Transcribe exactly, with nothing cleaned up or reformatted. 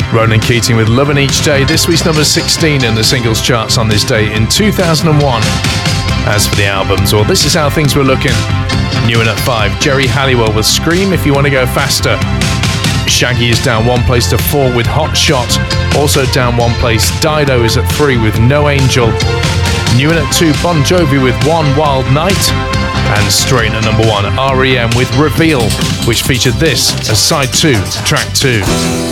Ronan Keating with Lovin' Each Day, this week's number sixteen in the singles charts on this day in two thousand one. As for the albums, well, this is how things were looking. New in at five, Jerry Halliwell with Scream If You Want to Go Faster. Shaggy is down one place to four with Hot Shot. Also down one place, Dido is at three with No Angel. New in at two, Bon Jovi with One Wild Night. And straight at number one, R E M with Reveal, which featured this as side two, track two.